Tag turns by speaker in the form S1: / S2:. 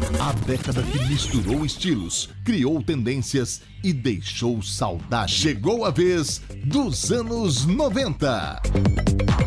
S1: A década que misturou estilos, criou tendências e deixou saudade. Chegou a vez dos anos 90.